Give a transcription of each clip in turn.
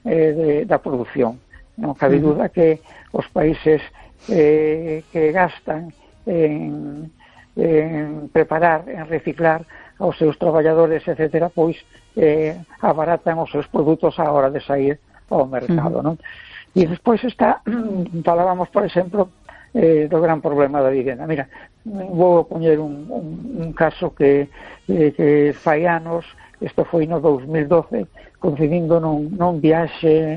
da produción. Non cabe duda que os países que gastan en preparar, en reciclar aos seus traballadores, etcétera, pois abaratan os seus produtos á hora de sair ao mercado, non? E despois falábamos, por exemplo, do gran problema da vivenda. Mira, vou poñer un caso que fai anos, isto foi no 2012, coincidindo nun viaxe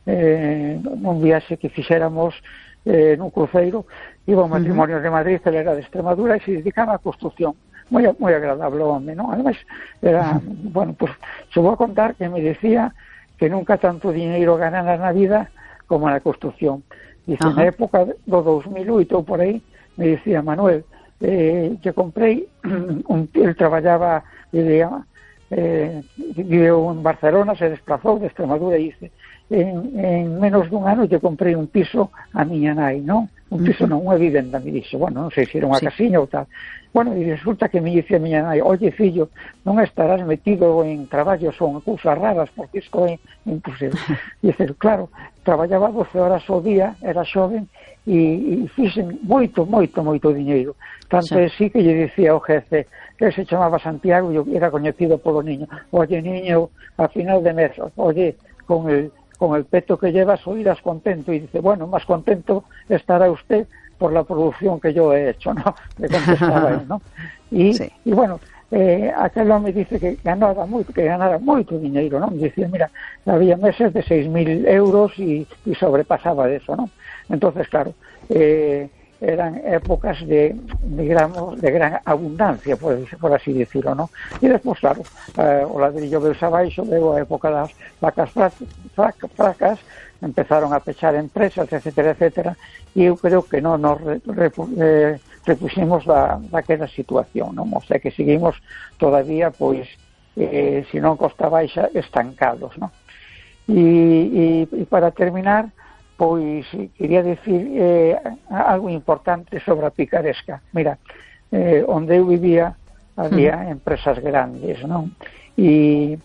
que fixéramos nun cruceiro. Iba ao matrimonio de Madrid, ele era de Extremadura e se dedicaba á construción. Moi agradable o home, non? Ademais, era, bueno, pues, se vou a contar que me decía que nunca tanto diñeiro ganara na vida como na construción. Dice, na época do 2008 ou por aí, me dicía, Manuel, que comprei, ele traballaba, viveu en Barcelona, se desplazou de Extremadura e dice, en menos dun ano que comprei un piso a miña nai, non? Un piso non, unha vivenda, me dixo, bueno, non sei se era unha casiña ou tal. Bueno, e resulta que me dice a miña nai, oye, fillo, non estarás metido en traballos ou en cousas raras, porque isto é imposible. Dice, claro, traballaba 12 horas ao día, era xoven, e fixen moito diñeiro. Tanto é así que lle dicía ao jefe, que se chamaba Santiago e era coñecido polo niño, oye, niño, a final de mes, oye, con el peto que llevas oirás contento. Y dice, bueno, más contento estará usted por la producción que yo he hecho, ¿no? Le contestaba él, ¿no? Y bueno, aquel hombre dice que ganara moito diñeiro, ¿no? Decía, mira, había meses de 6.000 euros y sobrepasaba de eso, ¿no? Entonces, claro, eran épocas de gran abundancia, por así decirlo, ¿no? Y despois, claro, o ladrillo veus abaixo, veo a época das vacas fracas, empezaron a pechar empresas, etcétera, etcétera, e eu creo que non nos repuximos daquela situación, non? O sea que seguimos todavía, pois, se non costa baixa, estancados, non? E para terminar, pois quería decir algo importante sobre a picaresca. Mira, onde eu vivía había empresas grandes, non? E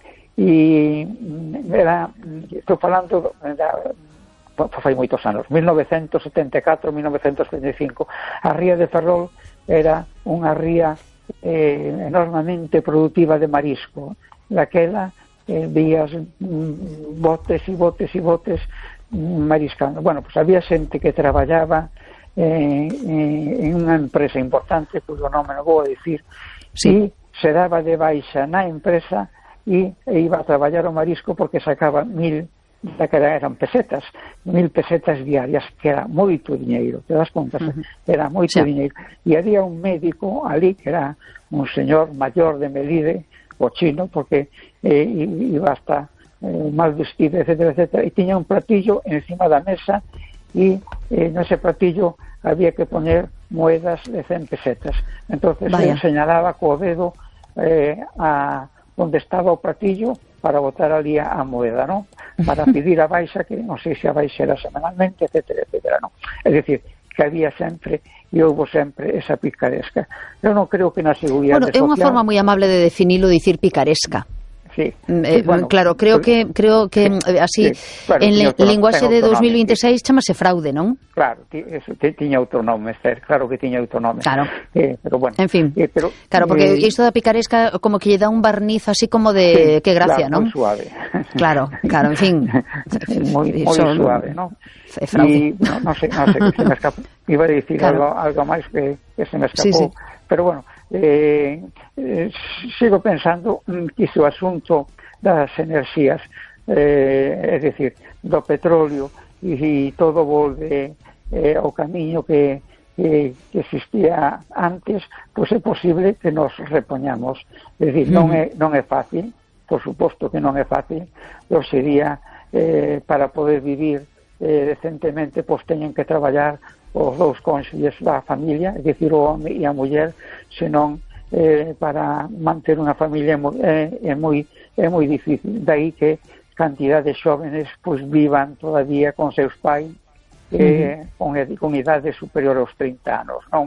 estou falando fai moitos anos, 1974, 1975. A ría de Ferrol era unha ría enormemente productiva de marisco. Daquela vías botes e botes e botes mariscando. Bueno, pues había xente que traballaba en unha empresa importante, cuyo nome non vou a dicir, e se daba de baixa na empresa e iba a traballar o marisco porque sacaba 1.000, daquela eran pesetas, 1.000 pesetas diarias, que era moito diñeiro, te das conta? Era moito diñeiro. E había un médico ali, que era un señor maior de Melide, o chino, porque iba hasta mal vestido, etcétera, etcétera, e tiña un platillo encima da mesa e nese platillo había que poner moedas de 100 pesetas. Entonces ele señalaba co dedo a onde estaba o platillo para botar ali a moeda, ¿no? Para pedir a baixa, que non sei se a baixa era semanalmente, etcétera, etcétera, ¿no? É dicir, que había sempre e houve sempre esa picaresca. Eu non creo que na seguridade social... Bueno, é unha forma moi amable de definilo, dicir picaresca. Sí, bueno, claro, creo que así, claro, en linguaxe de 2026 chamase fraude, non? Claro, tiña outro nome, claro que tiña outro nome. Claro. Pero bueno. En fin, claro, porque isto da picaresca como que lle dá un barniz así como de que gracia, claro, non? Moi suave. Claro, en fin. moi suave, non? É fraude. Non sei, se me escapou. Iba a dicir algo máis que se me escapou. Pero bueno, sigo pensando que o asunto das enerxías, é dicir, do petróleo e todo volve ao camiño que existía antes, pois é posible que nos repoñamos. É dicir, non é fácil, por suposto que non é fácil, pero sería para poder vivir decentemente, pois teñen que traballar os dous cónxuges da familia, é dicir, o home e a muller, senón para manter unha familia é moi difícil. Daí que cantidad de xóvenes pois vivan todavía con seus pais con idade superior aos 30 anos, non?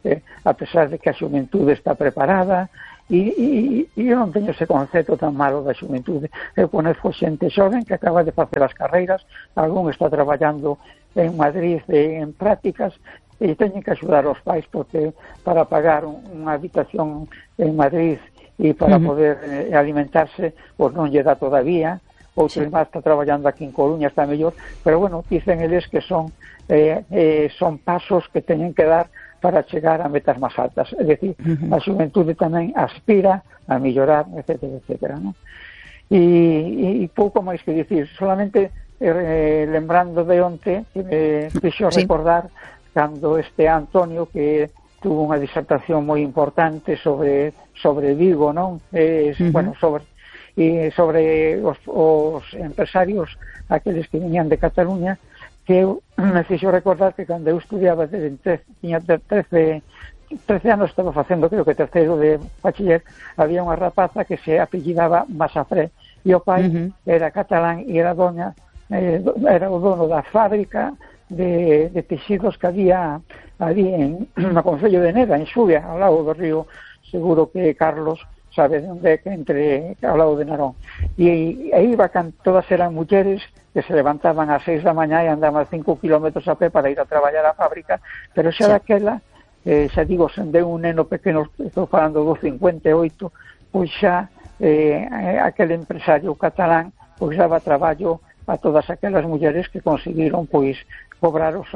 porque a pesar de que a xuventude está preparada, e eu non teño ese concepto tan malo da xuventude. Eu conozco xente xoven que acaba de facer as carreiras, algún está traballando en Madrid en prácticas, e teñen que axudar aos pais porque para pagar unha habitación en Madrid e para poder alimentarse, pois non lle dá todavía. Outro irmán está traballando aquí en Coruña, está mellor, pero bueno, dicen eles que son pasos que teñen que dar para chegar a metas máis altas. É dicir, a xuventude tamén aspira a mellorar, etcétera, etcétera, ¿no? E pouco máis que dicir, solamente lembrando de onte, que me fixo recordar cando este Antonio, que tuvo unha disertación moi importante sobre Vigo, non? Bueno, sobre os empresarios, aqueles que viñan de Cataluña, que eu me fixo recordar que cando eu estudiaba tiña 13 anos, estaba facendo creo que terceiro de bachiller, había unha rapaza que se apellidaba Masafré e o pai era catalán e era o dono da fábrica de texidos que había ali no Concello de Neda, en Xuvia, ao lado do río, seguro que Carlos sabe de onde é, que entre ao lado de Narón. E aí iba, todas eran mulleres que se levantaban ás 6 da mañá e andaban 5 kilómetros a pé para ir a traballar á fábrica, pero xa daquela, xa digo, sen de un neno pequeno, estou falando do 58, pois xa aquel empresario catalán pois daba traballo a todas aquelas mulleres que conseguiron pois cobrar o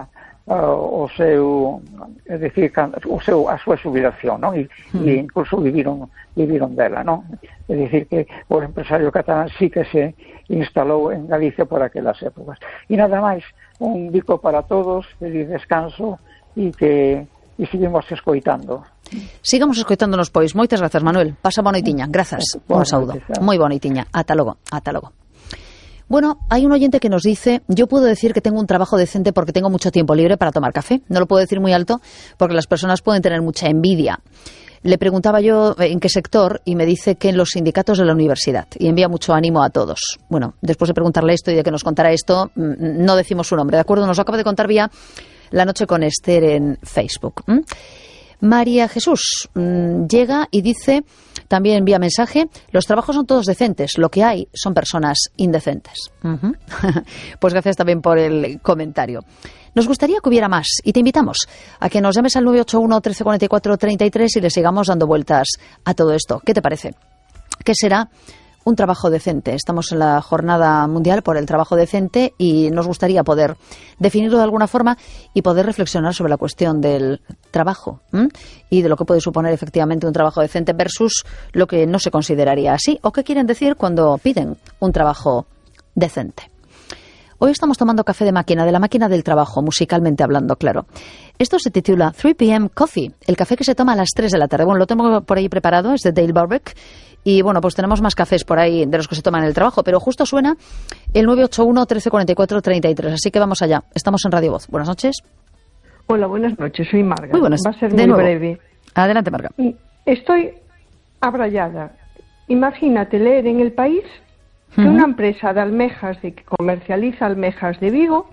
seu, é dicir, a súa xubilación, non? E incluso viviron dela, non? É dicir que o empresario catalán sí que se instalou en Galicia por aquelas épocas. E nada máis, un bico para todos, feliz descanso e seguimos escoitando. Sigamos escoitándonos, pois. Moitas grazas, Manuel. Pasa boa noitiña. Grazas. Un saúdo. Moi boa noitiña. Ata logo. Ata logo. Bueno, hay un oyente que nos dice, yo puedo decir que tengo un trabajo decente porque tengo mucho tiempo libre para tomar café. No lo puedo decir muy alto porque las personas pueden tener mucha envidia. Le preguntaba yo en qué sector y me dice que en los sindicatos de la universidad, y envía mucho ánimo a todos. Bueno, después de preguntarle esto y de que nos contara esto, no decimos su nombre, ¿de acuerdo? Nos lo acaba de contar vía La Noche con Esther en Facebook. María Jesús llega y dice, también envía mensaje, los trabajos son todos decentes, lo que hay son personas indecentes. Pues gracias también por el comentario. Nos gustaría que hubiera más y te invitamos a que nos llames al 981 1344 33 y le sigamos dando vueltas a todo esto. ¿Qué te parece? ¿Qué será un trabajo decente? Estamos en la Jornada Mundial por el Trabajo Decente y nos gustaría poder definirlo de alguna forma y poder reflexionar sobre la cuestión del trabajo y de lo que puede suponer efectivamente un trabajo decente versus lo que no se consideraría así o qué quieren decir cuando piden un trabajo decente. Hoy estamos tomando café de máquina, de la máquina del trabajo, musicalmente hablando, claro. Esto se titula 3 p.m. Coffee, el café que se toma a las 3 de la tarde. Bueno, lo tengo por ahí preparado, es de Dale Barbeck. Y bueno, pues tenemos más cafés por ahí de los que se toman en el trabajo, pero justo suena el 981 1344 33. Así que vamos allá. Estamos en Radio Voz. Buenas noches. Hola, buenas noches. Soy Marga. Muy buenas. Va a ser muy breve. Adelante, Marga. Estoy abrayada. Imagínate leer en El País que una empresa de almejas que comercializa almejas de Vigo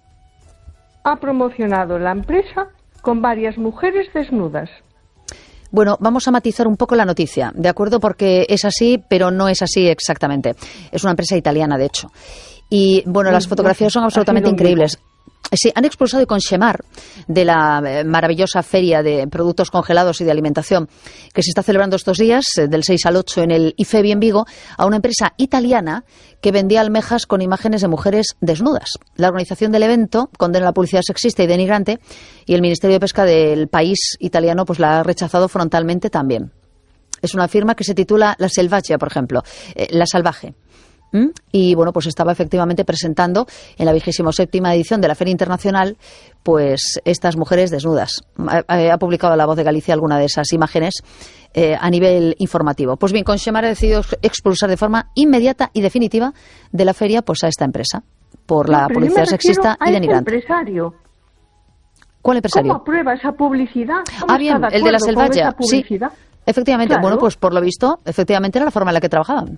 ha promocionado la empresa con varias mujeres desnudas. Bueno, vamos a matizar un poco la noticia, ¿de acuerdo? Porque es así, pero no es así exactamente. Es una empresa italiana, de hecho. Y, bueno, las fotografías son absolutamente increíbles. Sí, han expulsado con Shemar de la maravillosa feria de productos congelados y de alimentación que se está celebrando estos días, del 6 al 8 en el IFEBI en Vigo, a una empresa italiana que vendía almejas con imágenes de mujeres desnudas. La organización del evento condena la publicidad sexista y denigrante y el Ministerio de Pesca del país italiano pues la ha rechazado frontalmente también. Es una firma que se titula La Selvaggia, por ejemplo, La Salvaje. Y bueno, pues estaba efectivamente presentando en la 27ª edición de la Feria Internacional pues estas mujeres desnudas. Ha publicado La Voz de Galicia alguna de esas imágenes a nivel informativo. Pues bien, Conxemar ha decidido expulsar de forma inmediata y definitiva de la feria pues a esta empresa por la publicidad sexista y denigrante. Empresario. ¿Cuál empresario? ¿Cómo aprueba esa publicidad? Bien, el de La Selvaggia. Sí, efectivamente. Claro. Bueno, pues por lo visto, efectivamente era la forma en la que trabajaban.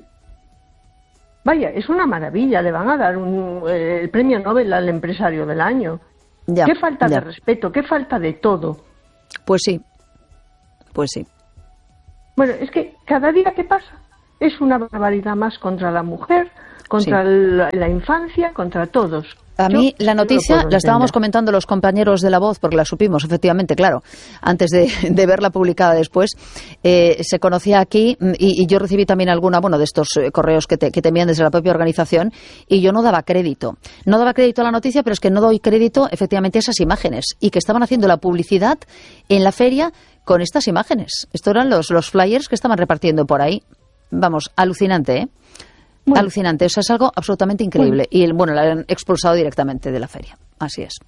Vaya, es una maravilla, le van a dar el premio Nobel al empresario del año. Qué falta de respeto, qué falta de todo. Pues sí. Pues sí. Bueno, es que cada día que pasa es una barbaridad más contra la mujer, contra la infancia, contra todos. A mí la noticia la estábamos comentando los compañeros de La Voz, porque la supimos, efectivamente, claro, antes de verla publicada después. Se conocía aquí y yo recibí también alguna, de estos correos que te envían desde la propia organización, y yo no daba crédito. No daba crédito a la noticia, pero es que no doy crédito efectivamente a esas imágenes, y que estaban haciendo la publicidad en la feria con estas imágenes. Estos eran los flyers que estaban repartiendo por ahí. Vamos, alucinante, ¿eh? Bueno. Alucinante, eso es algo absolutamente increíble. Bueno. Y la han expulsado directamente de la feria. Así es.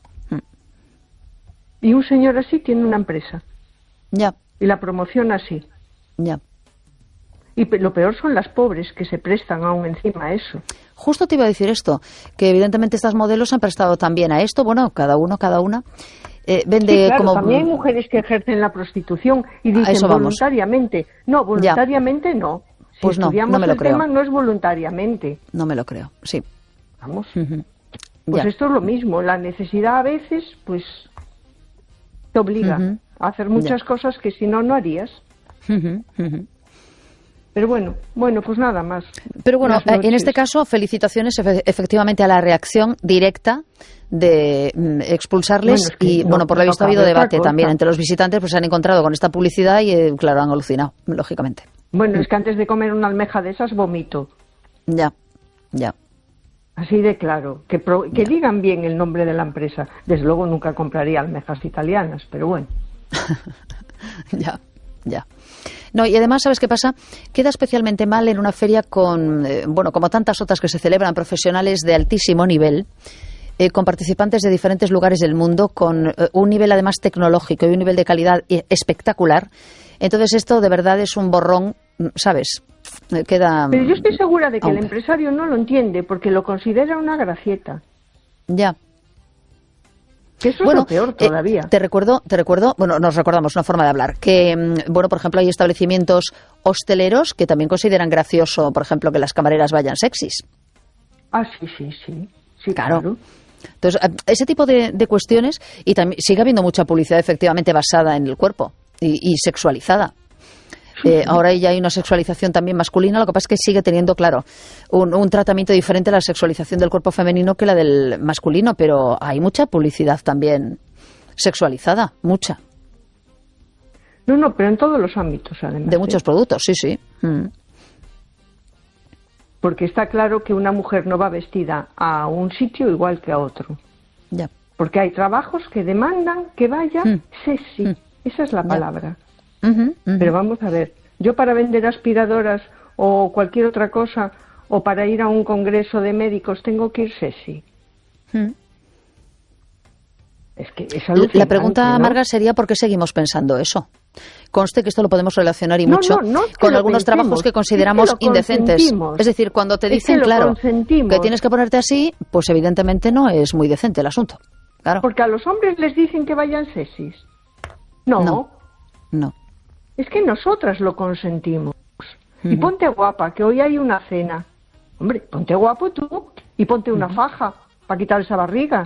Y un señor así tiene una empresa. Ya. Y la promociona así. Ya. Y lo peor son las pobres que se prestan aún encima a eso. Justo te iba a decir esto, que evidentemente estas modelos han prestado también a esto. Bueno, cada una. Vende sí, claro, como... también hay mujeres que ejercen la prostitución y dicen voluntariamente. No, voluntariamente ya. No. Si pues no me lo creo. Tema, no es voluntariamente. No me lo creo, sí. Vamos. Pues esto es lo mismo. La necesidad a veces, pues, te obliga a hacer muchas cosas que si no, no harías. Pero bueno, pues nada más. Pero bueno, en este caso, felicitaciones efectivamente a la reacción directa de expulsarles. Por lo visto ha habido debate también entre los visitantes, pues se han encontrado con esta publicidad y, claro, han alucinado, lógicamente. Bueno, es que antes de comer una almeja de esas vomito. Ya. Así de claro. Que digan bien el nombre de la empresa. Desde luego nunca compraría almejas italianas, pero bueno. Ya. No, y además, ¿sabes qué pasa? Queda especialmente mal en una feria con, como tantas otras que se celebran, profesionales de altísimo nivel, con participantes de diferentes lugares del mundo, con un nivel además tecnológico y un nivel de calidad espectacular. Entonces esto de verdad es un borrón, ¿sabes? Queda... Pero yo estoy segura de que el empresario no lo entiende porque lo considera una gracieta. Ya. Que eso es lo peor todavía. Te recuerdo, nos recordamos una forma de hablar, que, por ejemplo, hay establecimientos hosteleros que también consideran gracioso, por ejemplo, que las camareras vayan sexys. Ah, sí, claro. Entonces, ese tipo de cuestiones, y también sigue habiendo mucha publicidad efectivamente basada en el cuerpo y sexualizada. Ahora ya hay una sexualización también masculina, lo que pasa es que sigue teniendo, claro, un tratamiento diferente a la sexualización del cuerpo femenino que la del masculino, pero hay mucha publicidad también sexualizada, mucha. No, pero en todos los ámbitos, además. De muchos productos, sí. Porque está claro que una mujer no va vestida a un sitio igual que a otro. Ya. Porque hay trabajos que demandan que vaya sexy. Esa es la palabra. Pero vamos a ver, yo para vender aspiradoras o cualquier otra cosa, o para ir a un congreso de médicos, tengo que ir sexy. Es que es alucinante, la pregunta, ¿no? Marga, sería ¿por qué seguimos pensando eso? Conste que esto lo podemos relacionar y mucho con algunos trabajos que consideramos indecentes. Es decir, cuando te dicen, claro, que tienes que ponerte así, pues evidentemente no es muy decente el asunto. Claro. Porque a los hombres les dicen que vayan sexys. No. Es que nosotras lo consentimos. Y ponte guapa, que hoy hay una cena. Hombre, ponte guapo tú y ponte una faja para quitar esa barriga.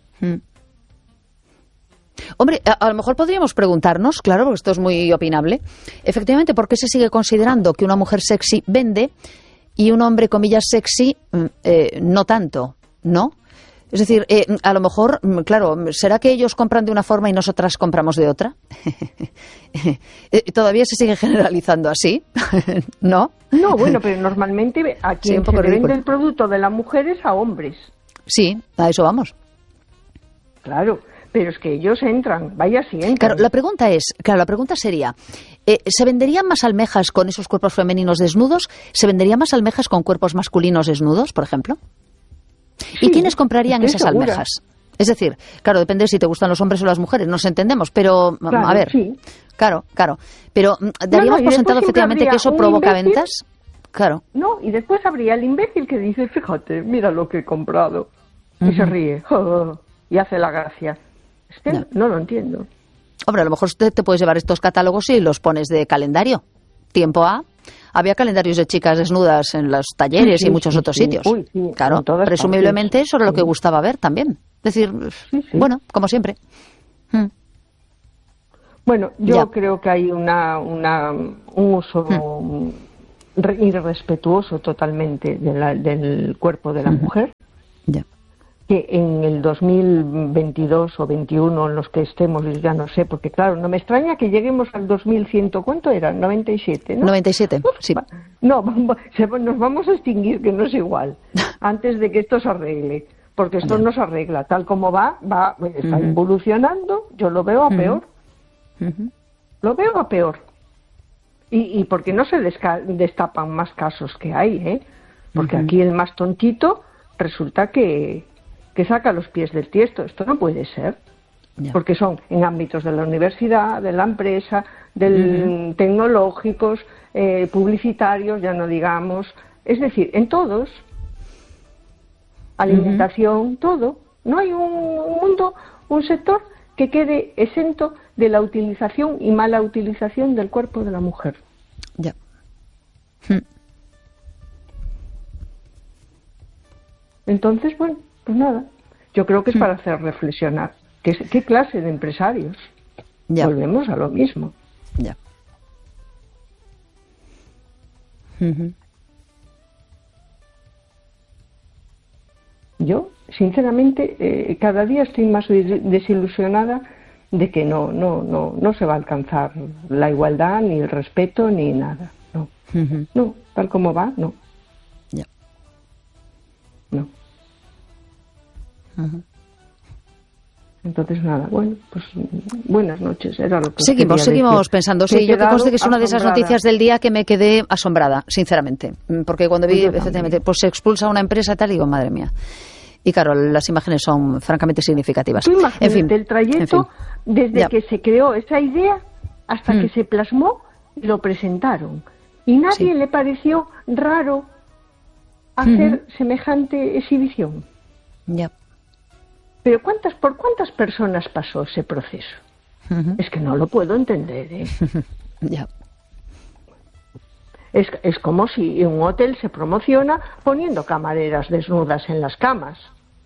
Hombre, a lo mejor podríamos preguntarnos, claro, porque esto es muy opinable, efectivamente, ¿por qué se sigue considerando que una mujer sexy vende y un hombre, comillas, sexy, no tanto, ¿no? Es decir, a lo mejor, claro, ¿será que ellos compran de una forma y nosotras compramos de otra? ¿Todavía se sigue generalizando así? ¿No? No, bueno, pero normalmente a quien se vende el producto de las mujeres a hombres. Sí, a eso vamos. Claro, pero es que ellos entran, vaya si entran. Claro, la pregunta sería, ¿se venderían más almejas con esos cuerpos femeninos desnudos? ¿Se venderían más almejas con cuerpos masculinos desnudos, por ejemplo? ¿Y quiénes comprarían esas almejas? Es decir, claro, depende si te gustan los hombres o las mujeres, nos entendemos, pero claro, a ver, claro, pero ¿daríamos por sentado efectivamente que eso provoca ventas? Claro. No, y después habría el imbécil que dice, fíjate, mira lo que he comprado, y se ríe, y hace la gracia. Es que no lo entiendo. Hombre, a lo mejor te puedes llevar estos catálogos y los pones de calendario. Tiempo A. Había calendarios de chicas desnudas en los talleres y muchos otros sitios. Uy, claro, presumiblemente eso era lo que gustaba ver también. Es decir, bueno, como siempre. Bueno, yo creo que hay un uso irrespetuoso totalmente del cuerpo de la mujer. Ya. Que en el 2022 o 21, en los que estemos, ya no sé, porque claro, no me extraña que lleguemos al 2100, ¿cuánto era? 97, ¿no? 97, sí. No, nos vamos a extinguir, que no es igual, antes de que esto se arregle, porque esto no se arregla, tal como está evolucionando, yo lo veo a peor. Lo veo a peor. Y porque no se destapan más casos que hay, ¿eh? Porque aquí el más tontito resulta que saca los pies del tiesto. Esto no puede ser, porque son en ámbitos de la universidad, de la empresa, tecnológicos, publicitarios, ya no digamos, es decir, en todos, alimentación, todo. No hay un sector que quede exento de la utilización y mala utilización del cuerpo de la mujer. Ya. Entonces, bueno, pues nada, yo creo que es para hacer reflexionar. ¿Qué clase de empresarios? Ya. Volvemos a lo mismo. Ya. Yo, sinceramente, cada día estoy más desilusionada de que no se va a alcanzar la igualdad, ni el respeto, ni nada. No, no, tal como va, no. Ya. No. Entonces, nada, bueno, pues buenas noches, era lo que seguimos pensando. Sí, yo que conste que es una de esas noticias del día que me quedé asombrada, sinceramente, porque cuando vi, efectivamente, pues se expulsa una empresa tal, digo, madre mía. Y claro, las imágenes son francamente significativas. Tú imagínate el trayecto desde que se creó esa idea hasta que se plasmó y lo presentaron. Y nadie le pareció raro hacer semejante exhibición. Ya. Pero ¿por cuántas personas pasó ese proceso? Es que no lo puedo entender, ¿eh? Ya. Es como si un hotel se promociona poniendo camareras desnudas en las camas.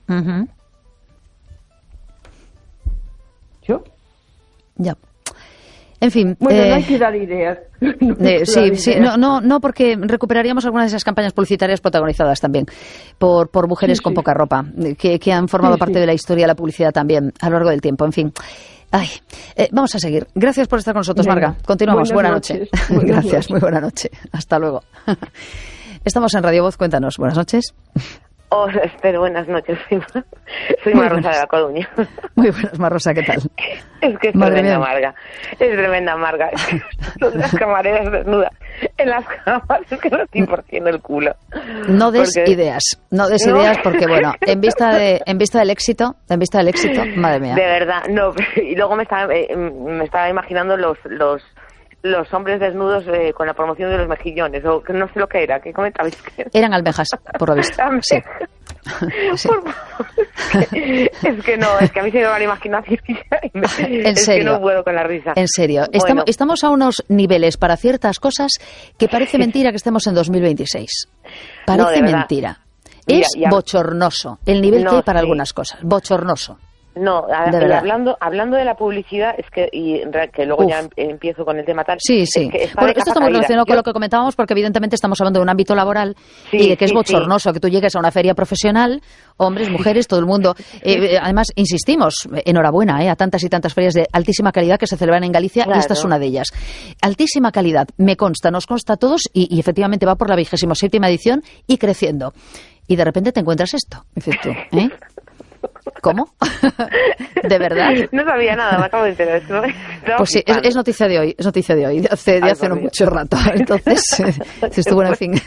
¿Yo? Ya. En fin. Bueno, no hay que dar ideas. No, porque recuperaríamos algunas de esas campañas publicitarias protagonizadas también por mujeres con poca ropa, que han formado parte de la historia de la publicidad también a lo largo del tiempo. En fin. Vamos a seguir. Gracias por estar con nosotros, Marga. Continuamos. Buenas noches. Gracias, muy buena noche. Hasta luego. Estamos en Radio Voz. Cuéntanos. Buenas noches. Hola, Esther, buenas noches. Soy Marrosa de La Coruña. Muy buenas, Marrosa, ¿qué tal? Es que es tremenda Marga. Es tremenda Marga. Las camareras desnudas en las camas, es que no estoy partiendo el culo. No des ideas porque, bueno, en vista del éxito, madre mía. De verdad, no. Y luego me estaba imaginando los hombres desnudos con la promoción de los mejillones, o que no sé lo que era, ¿qué comentabais? Eran almejas, por lo visto. Sí. Sí. Es que a mí se me va la imaginación ¿En serio? Que no puedo con la risa. En serio, bueno. Estamos a unos niveles para ciertas cosas que parece mentira que estemos en 2026. Parece mentira. Es bochornoso el nivel que hay para algunas cosas. Bochornoso. No, hablando de la publicidad, es que luego ya empiezo con el tema tal. Sí. Es que esto está muy relacionado con lo que comentábamos, porque evidentemente estamos hablando de un ámbito laboral y de que es bochornoso que tú llegues a una feria profesional, hombres, mujeres, todo el mundo. Además, insistimos, enhorabuena a tantas y tantas ferias de altísima calidad que se celebran en Galicia, y esta es una de ellas. Altísima calidad, nos consta a todos, y efectivamente va por la 27ª edición y creciendo. Y de repente te encuentras esto, dices tú, ¿eh? ¿Cómo? ¿De verdad? No sabía nada, me acabo de enterar. Pues sí, es noticia de hoy, de hace no mucho rato. Entonces, estuvo en fin.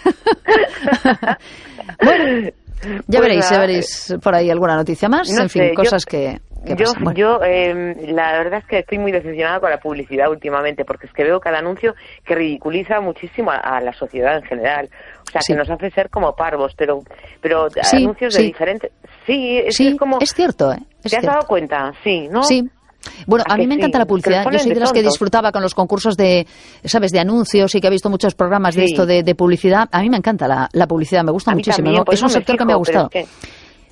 Bueno, ya veréis por ahí alguna noticia más, no en fin, sé, cosas que pasan. Bueno. La verdad es que estoy muy decepcionada con la publicidad últimamente, porque es que veo cada anuncio que ridiculiza muchísimo a la sociedad en general. O sea, que nos hace ser como parvos, pero anuncios de diferentes... Sí, es como... Es cierto, ¿Te has dado cuenta? Sí, ¿no? Sí. Bueno, a mí me encanta la publicidad. Yo soy de las que disfrutaba con los concursos de anuncios, y que ha visto muchos programas de esto de publicidad. A mí me encanta la publicidad, me gusta muchísimo. También, es un sector que me ha gustado.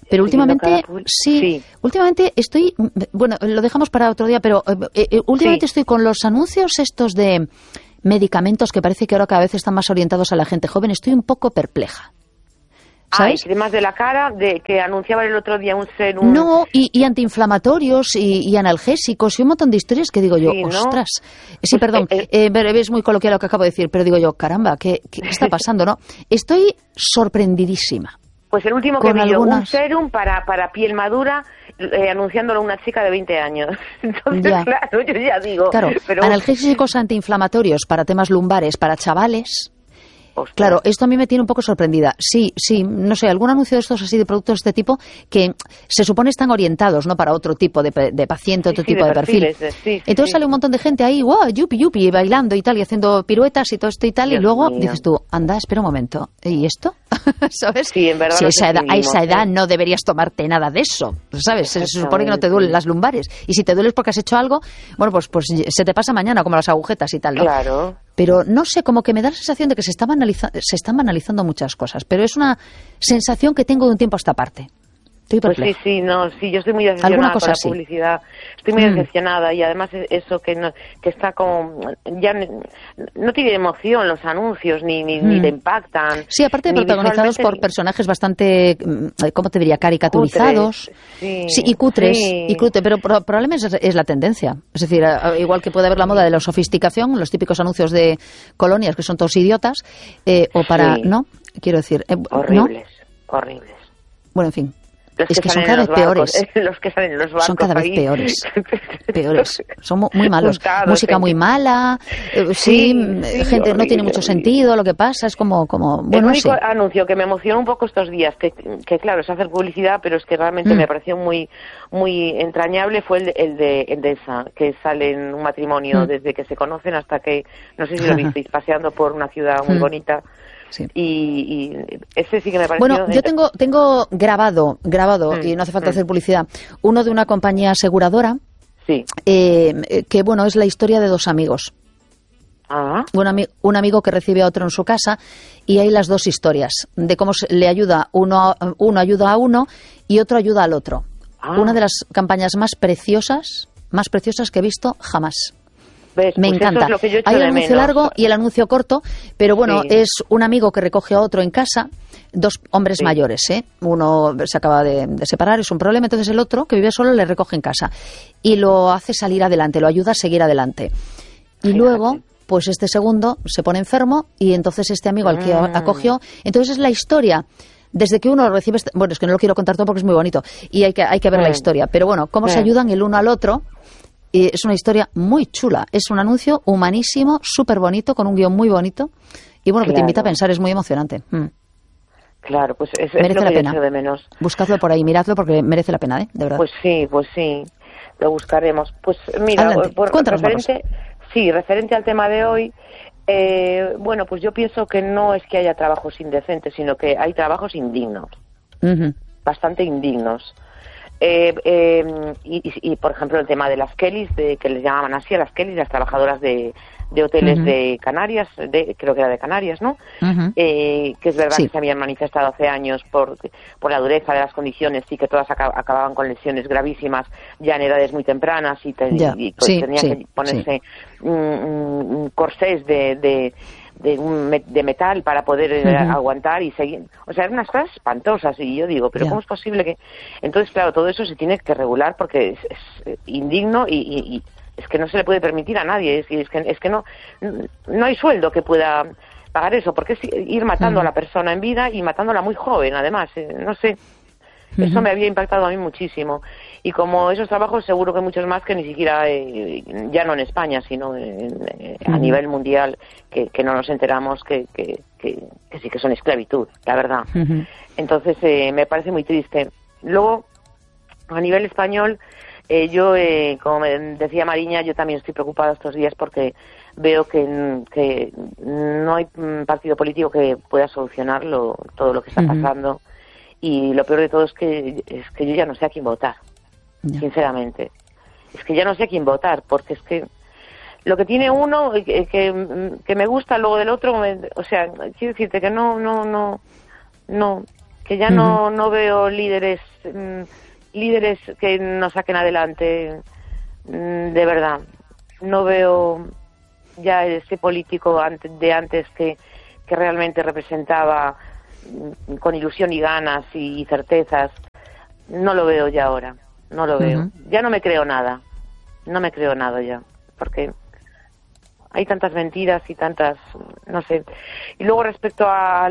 Pero últimamente, últimamente estoy, bueno, lo dejamos para otro día, pero últimamente estoy con los anuncios estos de medicamentos que parece que ahora cada vez están más orientados a la gente joven. Estoy un poco perpleja. ¿Sabes? Cremas de la cara, que anunciaban el otro día un serum. No, y antiinflamatorios y analgésicos y un montón de historias que digo yo, ostras. Sí, pues, perdón, es muy coloquial lo que acabo de decir, pero digo yo, caramba, ¿qué está pasando, no? Estoy sorprendidísima. Pues el último que vi yo, un serum para piel madura, anunciándolo a una chica de 20 años. Entonces, claro, yo ya digo. Claro, pero analgésicos antiinflamatorios para temas lumbares, para chavales. Ostras. Claro, esto a mí me tiene un poco sorprendida. Sí, no sé, algún anuncio de estos así de productos de este tipo que se supone están orientados, ¿no? Para otro tipo de paciente, otro tipo de perfil. Entonces sale un montón de gente ahí, wow, yupi, bailando y tal, y haciendo piruetas y todo esto y tal, Dios y luego mío. Dices tú, anda, espera un momento, ¿y esto? ¿Sabes? Sí, en verdad. Si a esa edad no deberías tomarte nada de eso, ¿sabes? Se supone que no te duelen las lumbares. Y si te dueles porque has hecho algo, bueno, pues se te pasa mañana, como las agujetas y tal, ¿no? Claro. Pero no sé, como que me da la sensación de que se están banalizando muchas cosas. Pero es una sensación que tengo de un tiempo a esta parte. Pues sí, yo estoy muy decepcionada con la publicidad. Estoy muy decepcionada y además eso que está como... Ya no tiene emoción los anuncios, ni te impactan. Sí, aparte de protagonizados por personajes bastante, ¿cómo te diría? Caricaturizados. Sí, y cutres. Sí. Y pero probablemente es la tendencia. Es decir, igual que puede haber la moda de la sofisticación, los típicos anuncios de colonias que son todos idiotas, o para... ¿no? Quiero decir... horribles. Bueno, en fin. Es que son cada vez peores. Los que salen en los barcos. Son cada vez peores. Son muy malos. Música muy mala. Gente no tiene mucho sentido. Lo que pasa es como bueno, el único anuncio que me emocionó un poco estos días, que claro, es hacer publicidad, pero es que realmente me pareció muy entrañable, fue el de Endesa, que sale en un matrimonio desde que se conocen hasta que, no sé si lo visteis, paseando por una ciudad muy bonita. Sí. Y ese sí que me pareció... Bueno, yo tengo grabado y no hace falta hacer publicidad, uno de una compañía aseguradora, que bueno, es la historia de dos amigos. Un amigo que recibe a otro en su casa y hay las dos historias de cómo le ayuda uno ayuda a uno y otro ayuda al otro. Una de las campañas más preciosas que he visto jamás. Me encanta. Hay el anuncio largo y el anuncio corto, pero bueno, es un amigo que recoge a otro en casa, dos hombres mayores, uno se acaba de separar, es un problema, entonces el otro, que vive solo, le recoge en casa y lo hace salir adelante, lo ayuda a seguir adelante. Y luego, pues este segundo se pone enfermo y entonces este amigo al que acogió, entonces es la historia. Desde que uno recibe... Bueno, es que no lo quiero contar todo porque es muy bonito y hay que ver la historia, pero bueno, cómo se ayudan el uno al otro. Y es una historia muy chula. Es un anuncio humanísimo, súper bonito, con un guión muy bonito. Y bueno, que te invita a pensar, es muy emocionante. Claro, pues merece lo la que pena. Yo echo de menos. Buscadlo por ahí, miradlo porque merece la pena, de verdad. Pues sí, lo buscaremos. Pues mira, referente al tema de hoy, bueno, pues yo pienso que no es que haya trabajos indecentes, sino que hay trabajos indignos, bastante indignos. Y por ejemplo el tema de las Kellys, que les llamaban así a las Kellys, las trabajadoras de hoteles de Canarias, creo que era de Canarias, ¿no? Que es verdad que se habían manifestado hace años por la dureza de las condiciones y que todas acababan con lesiones gravísimas ya en edades muy tempranas y tenían que ponerse corsés de metal para poder aguantar y seguir. O sea, eran unas cosas espantosas y yo digo, pero ¿cómo es posible que...? Entonces, claro, todo eso se tiene que regular porque es indigno y es que no se le puede permitir a nadie. Es que no hay sueldo que pueda pagar eso, porque es ir matando a la persona en vida y matándola muy joven, además. No sé. Eso me había impactado a mí muchísimo. Y como esos trabajos, seguro que muchos más que ni siquiera, ya no en España, sino a nivel mundial, que no nos enteramos que sí que son esclavitud, la verdad. Entonces, me parece muy triste. Luego, a nivel español, yo, como me decía Mariña, yo también estoy preocupada estos días porque veo que no hay partido político que pueda solucionar todo lo que está pasando. Y lo peor de todo es que yo ya no sé a quién votar, sinceramente. Es que ya no sé a quién votar, porque es que lo que tiene uno, que me gusta luego del otro, o sea, quiero decirte que no, que ya no veo líderes que nos saquen adelante, de verdad. No veo ya ese político de antes que realmente representaba con ilusión y ganas y certezas. No lo veo ya ahora, no lo veo. Ya no me creo nada ya, porque hay tantas mentiras y tantas, no sé. Y luego respecto a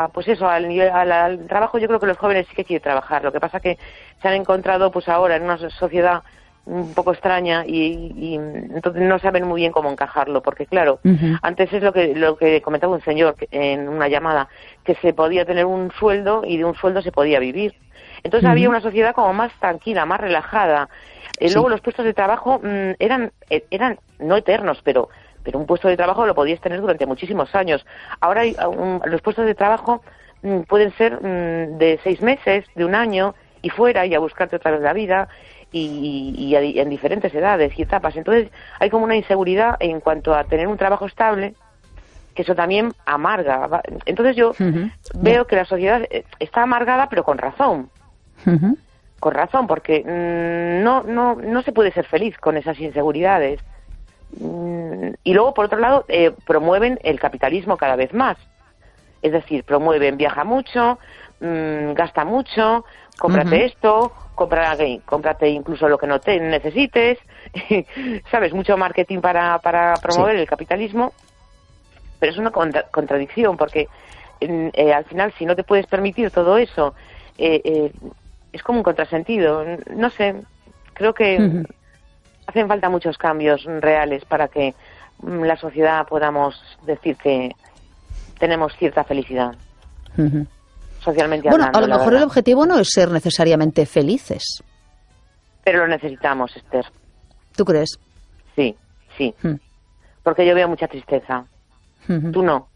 al trabajo, yo creo que los jóvenes sí que quieren trabajar. Lo que pasa que se han encontrado pues ahora en una sociedad un poco extraña y entonces no saben muy bien cómo encajarlo, porque claro, antes es lo que comentaba un señor en una llamada, que se podía tener un sueldo y de un sueldo se podía vivir. Entonces había una sociedad como más tranquila, más relajada. Luego los puestos de trabajo eran no eternos, pero un puesto de trabajo lo podías tener durante muchísimos años. Ahora los puestos de trabajo pueden ser de 6 meses, de 1 año, y fuera, y a buscarte otra vez la vida, y en diferentes edades y etapas. Entonces hay como una inseguridad en cuanto a tener un trabajo estable, que eso también amarga. Entonces yo veo que la sociedad está amargada, pero con razón. Con razón, porque no se puede ser feliz con esas inseguridades. Y luego, por otro lado, promueven el capitalismo cada vez más. Es decir, promueven, viaja mucho, gasta mucho, cómprate esto, cómprate incluso lo que no te necesites, ¿sabes? Mucho marketing para promover el capitalismo, pero es una contradicción, porque al final, si no te puedes permitir todo eso, es como un contrasentido. No sé, creo que hacen falta muchos cambios reales para que la sociedad podamos decir que tenemos cierta felicidad. Socialmente hablando. Bueno, a lo mejor el objetivo no es ser necesariamente felices. Pero lo necesitamos, Esther. ¿Tú crees? Sí. Porque yo veo mucha tristeza. Tú no.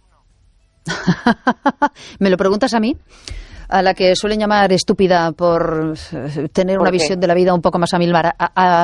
¿Me lo preguntas a mí? A la que suelen llamar estúpida por tener una visión de la vida un poco más almibarada.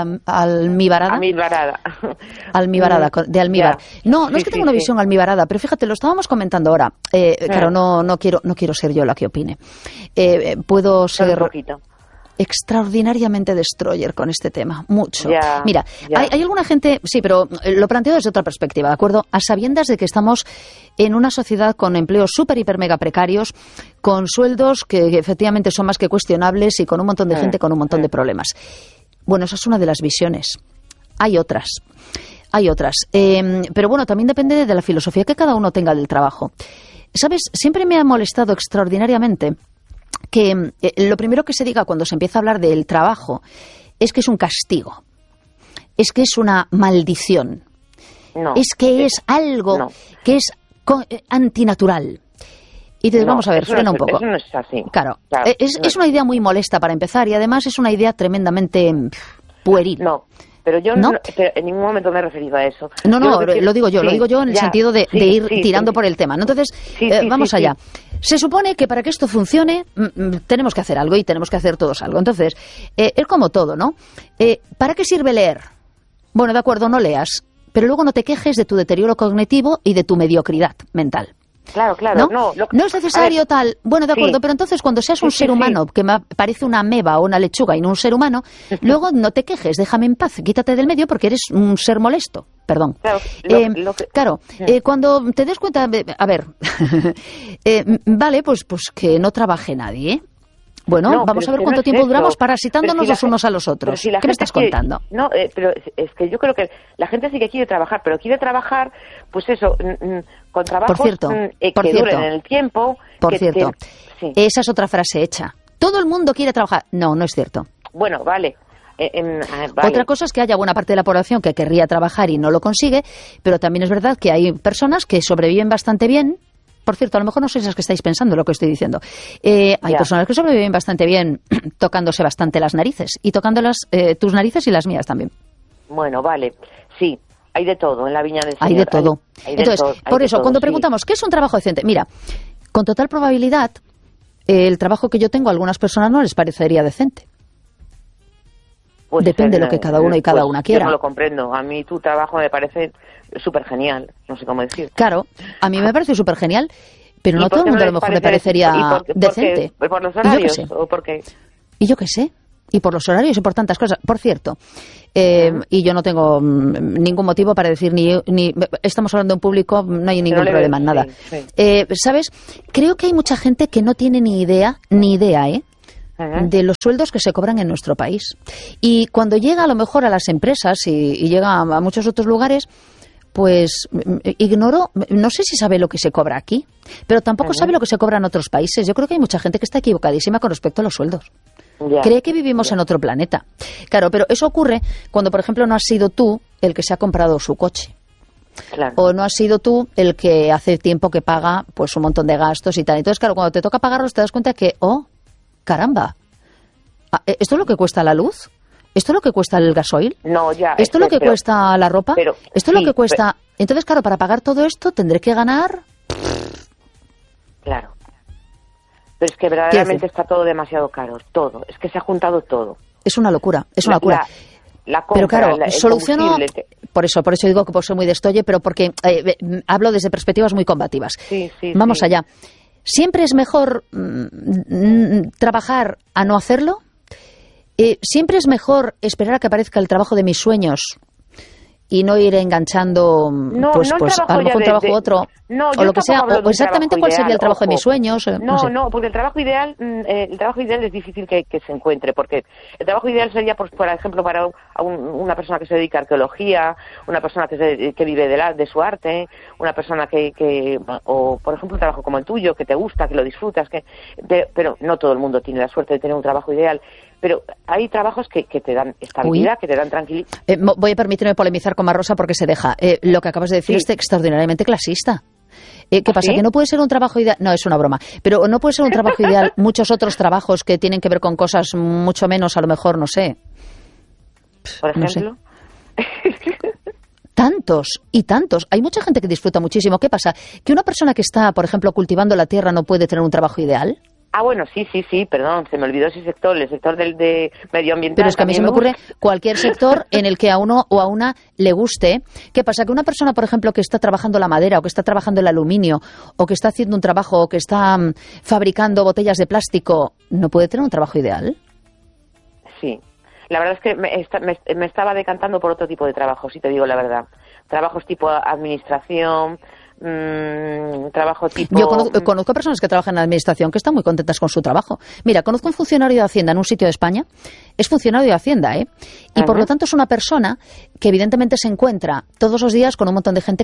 Almibarada, de almíbar. No es que tenga una visión almibarada, pero fíjate, lo estábamos comentando ahora. Claro, no quiero ser yo la que opine. Puedo ser extraordinariamente destroyer con este tema, mucho. Mira, hay alguna gente, sí, pero lo planteo desde otra perspectiva, ¿de acuerdo? A sabiendas de que estamos en una sociedad con empleos súper, hiper, mega precarios, con sueldos que efectivamente son más que cuestionables y con un montón de gente con un montón de problemas. Bueno, esa es una de las visiones. Hay otras. Pero bueno, también depende de la filosofía que cada uno tenga del trabajo. ¿Sabes? Siempre me ha molestado extraordinariamente que lo primero que se diga cuando se empieza a hablar del trabajo es que es un castigo, es que es una maldición, es que es algo que es antinatural. Y te vamos a ver, frena un poco. Eso no es así. Claro. Es una idea muy molesta para empezar y además es una idea tremendamente pueril. Pero yo pero en ningún momento me he referido a eso. Lo digo yo en el sentido de ir tirando por el tema, ¿no? Entonces, vamos allá. Se supone que para que esto funcione tenemos que hacer algo y tenemos que hacer todos algo. Entonces, es como todo, ¿no? ¿Para qué sirve leer? Bueno, de acuerdo, no leas, pero luego no te quejes de tu deterioro cognitivo y de tu mediocridad mental. Claro. No es necesario tal. Bueno, de acuerdo, pero entonces cuando seas un ser humano que me parece una ameba o una lechuga y no un ser humano, luego no te quejes, déjame en paz, quítate del medio porque eres un ser molesto. Perdón. Claro, cuando te des cuenta, a ver, vale, pues que no trabaje nadie, ¿eh? Bueno, vamos a ver cuánto tiempo duramos parasitándonos los unos a los otros. ¿Qué me estás contando? Pero es que yo creo que la gente sí que quiere trabajar, pero quiere trabajar, pues eso, con trabajos que duren en el tiempo. Por cierto, esa es otra frase hecha. Todo el mundo quiere trabajar. No es cierto. Bueno, vale. Otra cosa es que haya buena parte de la población que querría trabajar y no lo consigue, pero también es verdad que hay personas que sobreviven bastante bien. Por cierto, a lo mejor no sois las que estáis pensando lo que estoy diciendo. Hay personas que sobreviven bastante bien tocándose bastante las narices y tocándolas tus narices y las mías también. Bueno, vale, sí, hay de todo en la viña del Señor. Hay de todo. Entonces, por eso, cuando preguntamos, ¿qué es un trabajo decente? Mira, con total probabilidad, el trabajo que yo tengo a algunas personas no les parecería decente. Pues depende de lo que cada uno y cada una quiera. Yo no lo comprendo. A mí tu trabajo me parece súper genial. No sé cómo decir. Claro, a mí me parece súper genial. Pero no todo el mundo a lo mejor le parecería decente. ¿Por los horarios o por qué? Y yo qué sé. Y por los horarios y por tantas cosas. Por cierto, y yo no tengo ningún motivo para decir ni estamos hablando en público, no hay ningún problema en nada. ¿Sabes? Creo que hay mucha gente que no tiene ni idea, de los sueldos que se cobran en nuestro país. Y cuando llega a lo mejor a las empresas y llega a muchos otros lugares, pues ignoro, no sé si sabe lo que se cobra aquí, pero tampoco sabe lo que se cobra en otros países. Yo creo que hay mucha gente que está equivocadísima con respecto a los sueldos. Cree que vivimos en otro planeta. Claro, pero eso ocurre cuando, por ejemplo, no has sido tú el que se ha comprado su coche. Claro. O no has sido tú el que hace tiempo que paga pues un montón de gastos y tal. Entonces, claro, cuando te toca pagarlos te das cuenta que, caramba, ¿esto es lo que cuesta la luz? ¿Esto es lo que cuesta el gasoil? No, ya. ¿Esto es lo que cuesta la ropa? ¿Esto es lo que cuesta? Entonces, claro, para pagar todo esto tendré que ganar... Claro. Pero es que verdaderamente está todo demasiado caro, todo. Es que se ha juntado todo. Es una locura, es una locura. La compra, pero claro, soluciono... Por eso digo que por ser muy destolle, pero porque hablo desde perspectivas muy combativas. Vamos allá. ¿Siempre es mejor trabajar a no hacerlo? ¿Siempre es mejor esperar a que aparezca el trabajo de mis sueños y no ir enganchando pues a lo mejor un trabajo u otro o lo que sea, o exactamente cuál sería el trabajo de mis sueños? No, porque el trabajo ideal es difícil que se encuentre, porque el trabajo ideal sería, por ejemplo, para una persona que se dedica a arqueología, una persona que vive de su arte, una persona o por ejemplo un trabajo como el tuyo, que te gusta, que lo disfrutas, pero no todo el mundo tiene la suerte de tener un trabajo ideal. Pero hay trabajos que te dan estabilidad, que te dan tranquilidad. Voy a permitirme polemizar con Rosa porque se deja. Lo que acabas de decir es extraordinariamente clasista. ¿Qué pasa? ¿Que no puede ser un trabajo ideal? No, es una broma. Pero no puede ser un trabajo ideal muchos otros trabajos que tienen que ver con cosas mucho menos, a lo mejor, no sé. ¿Por ejemplo? No sé. Tantos y tantos. Hay mucha gente que disfruta muchísimo. ¿Qué pasa? ¿Que una persona que está, por ejemplo, cultivando la tierra no puede tener un trabajo ideal? Bueno, sí, perdón, se me olvidó ese sector, el sector de medioambiental. Pero es que a mí se me ocurre cualquier sector en el que a uno o a una le guste. ¿Qué pasa? Que una persona, por ejemplo, que está trabajando la madera o que está trabajando el aluminio o que está haciendo un trabajo o que está fabricando botellas de plástico, ¿no puede tener un trabajo ideal? Sí. La verdad es que me estaba decantando por otro tipo de trabajo, si te digo la verdad. Trabajos tipo administración... trabajo tipo... Yo conozco personas que trabajan en la administración que están muy contentas con su trabajo. Mira, conozco un funcionario de Hacienda en un sitio de España. Es funcionario de Hacienda, y por lo tanto es una persona que evidentemente se encuentra todos los días con un montón de gente